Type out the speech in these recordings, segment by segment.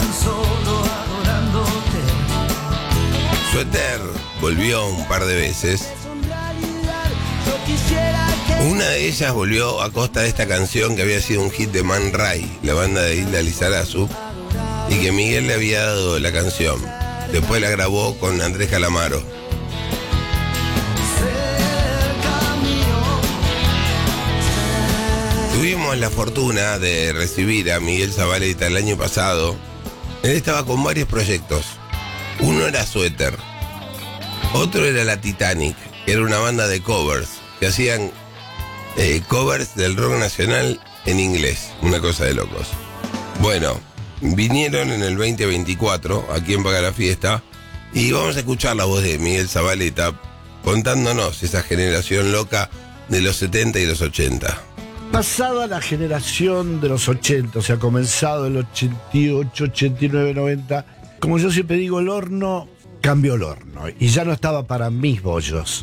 Suéter volvió un par de veces. Una de ellas volvió a costa de esta canción que había sido un hit de Man Ray, la banda de Hilda Lizarazu, y que Miguel le había dado la canción. Después la grabó con Andrés Calamaro. Tuvimos la fortuna de recibir a Miguel Zavaleta el año pasado. Él estaba con varios proyectos. Uno era Suéter, otro era La Titanic, que era una banda de covers, que hacían covers del rock nacional en inglés, una cosa de locos. Bueno, vinieron en el 2024, aquí en Paga la Fiesta, y vamos a escuchar la voz de Miguel Zavaleta contándonos esa generación loca de los 70 y los 80. Pasada la generación de los 80, o sea, comenzado el 88, 89, 90, como yo siempre digo, el horno cambió el horno y ya no estaba para mis bollos.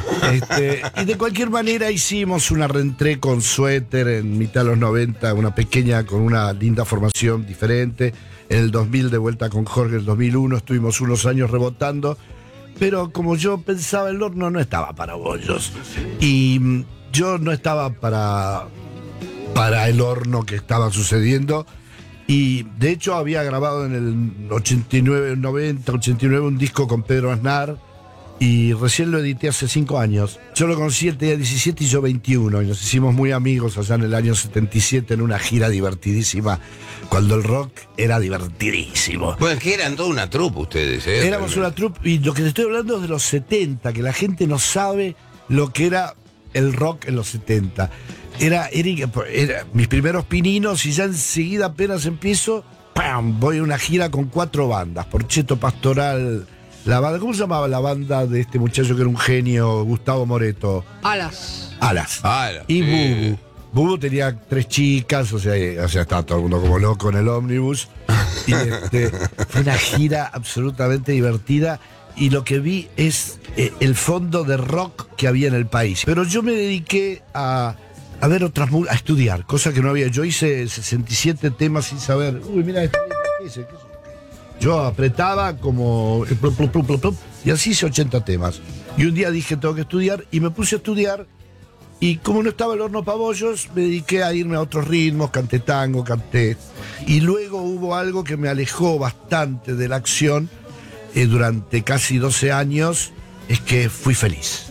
Y de cualquier manera hicimos una reentré con Suéter en mitad de los 90, una pequeña con una linda formación diferente. En el 2000 de vuelta con Jorge, en el 2001 estuvimos unos años rebotando, pero como yo pensaba, el horno no estaba para bollos. Y yo no estaba para el horno que estaba sucediendo. Y de hecho había grabado en el 89, 90, 89 un disco con Pedro Aznar y recién lo edité hace 5 años. Yo lo conocí, él tenía 17 y yo 21 y nos hicimos muy amigos allá en el año 77 en una gira divertidísima, cuando el rock era divertidísimo. Bueno, es que eran toda una troupe ustedes, ¿eh? Éramos una troupe y lo que te estoy hablando es de los 70, que la gente no sabe lo que era el rock en los 70. Era mis primeros pininos y ya enseguida apenas empiezo, ¡pam!, voy a una gira con 4 bandas, Porcheto Pastoral, la banda, ¿cómo se llamaba la banda de este muchacho que era un genio, Gustavo Moreto? Alas. Y sí. Bubu tenía 3 chicas, o sea, estaba todo el mundo como loco en el ómnibus. Y fue una gira absolutamente divertida. Y lo que vi es el fondo de rock que había en el país. Pero yo me dediqué a ver otras, a estudiar, cosa que no había. Yo hice 67 temas sin saber. Uy, mira esto, ¿qué es? Yo apretaba como y así hice 80 temas. Y un día dije, tengo que estudiar, y me puse a estudiar. Y como no estaba el horno para bollos, me dediqué a irme a otros ritmos, canté tango, canté. Y luego hubo algo que me alejó bastante de la acción durante casi 12 años, es que fui feliz.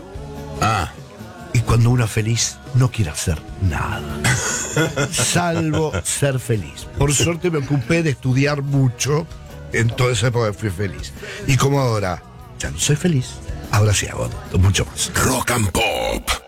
Y cuando uno es feliz, no quiere hacer nada, salvo ser feliz. Por suerte me ocupé de estudiar mucho, en toda esa época fui feliz. Y como ahora ya no soy feliz, ahora sí hago mucho más. Rock and Pop.